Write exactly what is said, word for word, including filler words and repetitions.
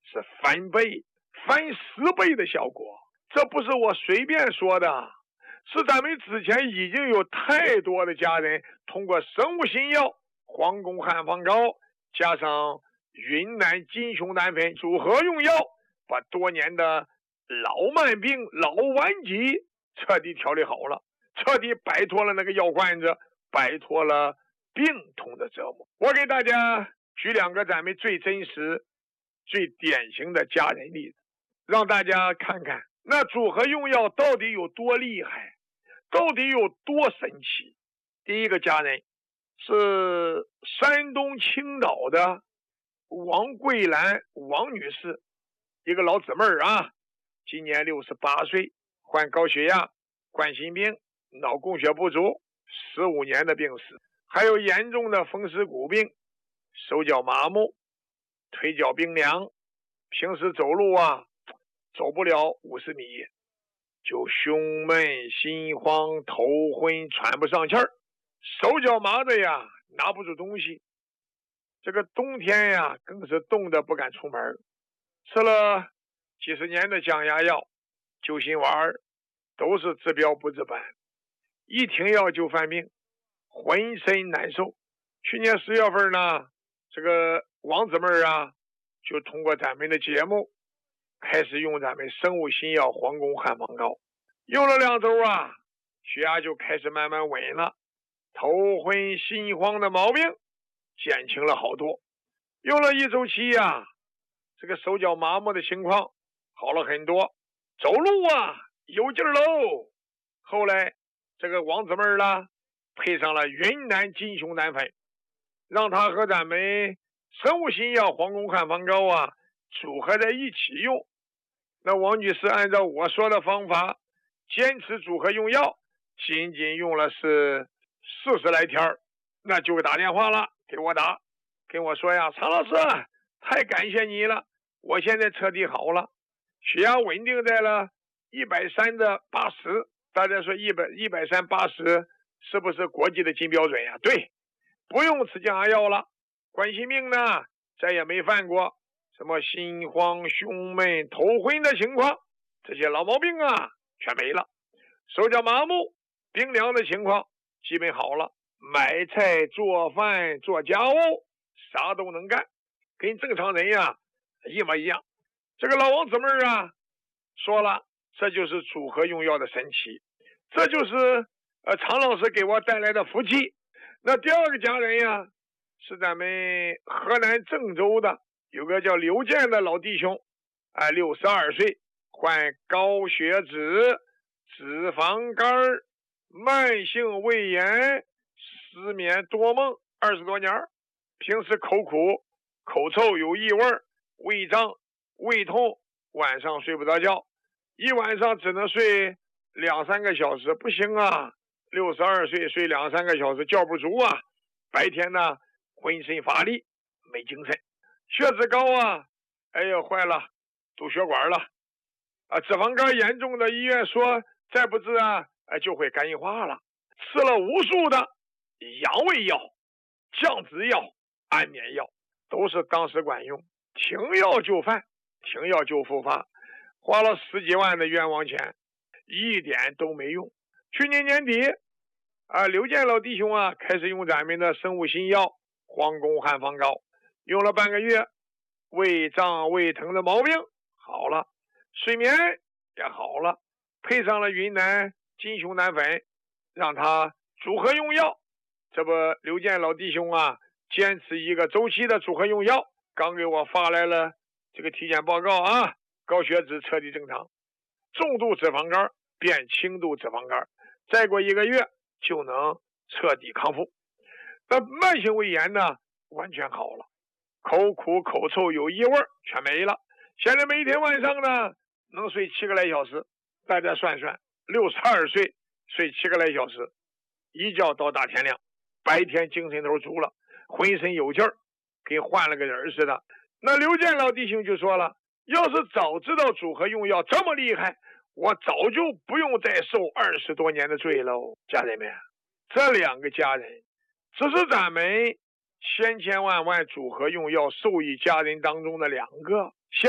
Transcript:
是翻倍、翻十倍的效果。这不是我随便说的，是咱们之前已经有太多的家人通过生物新药、黄宫汉方膏加上云南金熊胆粉组合用药，把多年的老慢病、老顽疾彻底调理好了，彻底摆脱了那个药罐子，摆脱了病痛的折磨。我给大家举两个咱们最真实、最典型的家人例子，让大家看看那组合用药到底有多厉害，到底有多神奇。第一个家人是山东青岛的王桂兰王女士，一个老姊妹儿啊，今年六十八岁，患高血压、冠心病、脑供血不足，十五年的病史，还有严重的风湿骨病，手脚麻木，腿脚冰凉，平时走路啊走不了五十米，就胸闷、心慌、头昏、喘不上气儿，手脚麻的呀拿不住东西。这个冬天呀更是冻得不敢出门，吃了几十年的降压药、救心丸，都是治标不治本，一停药就犯病，浑身难受。去年十月份呢，这个王姊妹啊就通过咱们的节目开始用咱们生物新药黄宫汉方膏，用了两周啊，血压就开始慢慢稳了，头昏心慌的毛病减轻了好多。用了一周期呀，这个手脚麻木的情况好了很多，走路啊有劲儿喽。后来这个王姊妹啦，配上了云南金熊胆粉，让他和咱们生物新药黄宫汉方膏啊组合在一起用。那王女士按照我说的方法坚持组合用药，仅仅用了是四十来天，那就给打电话了，给我打，跟我说呀，常老师太感谢你了，我现在彻底好了，血压稳定在了一百三的八十。大家说一百一百三八十是不是国际的金标准呀？对，不用吃降压药了，冠心病呢再也没犯过什么心慌、胸闷、头昏的情况，这些老毛病啊全没了。手脚麻木、冰凉的情况基本好了，买菜、做饭、做家务啥都能干，跟正常人呀一模一样。这个老王姊妹啊说了，这就是组合用药的神奇，这就是呃常老师给我带来的福气。那第二个家人呀是咱们河南郑州的，有个叫刘健的老弟兄，哎，六十二岁，患高血脂、脂肪肝、慢性胃炎、失眠多梦二十多年，平时口苦、口臭有异味、胃胀、胃痛，晚上睡不着觉，一晚上只能睡两三个小时，不行啊，六十二岁睡两三个小时觉不足啊，白天呢浑身乏力没精神，血脂高啊，哎呦坏了，堵血管了啊，脂肪肝严重的医院说再不治啊，哎就会肝硬化了。吃了无数的阳胃药、降脂药、安眠药，都是当时管用，停药就犯，停药就复发，花了十几万的冤枉钱，一点都没用。去年年底啊，刘健老弟兄啊开始用咱们的生物新药黄宫汉方膏，用了半个月，胃胀胃疼的毛病好了，睡眠也好了，配上了云南金熊胆粉，让他组合用药。这不刘健老弟兄啊坚持一个周期的组合用药，刚给我发来了这个体检报告啊，高血脂彻底正常，重度脂肪肝变轻度脂肪肝，再过一个月就能彻底康复。那慢性胃炎呢完全好了，口苦口臭有异味全没了，现在每天晚上呢能睡七个来小时。大家算算，六十二岁睡七个来小时，一觉到大天亮，白天精神头足了，浑身有劲儿，跟换了个人似的。那刘健老弟兄就说了，要是早知道组合用药这么厉害，我早就不用再受二十多年的罪喽。家人们，这两个家人只是咱们千千万万组合用药受益家人当中的两个，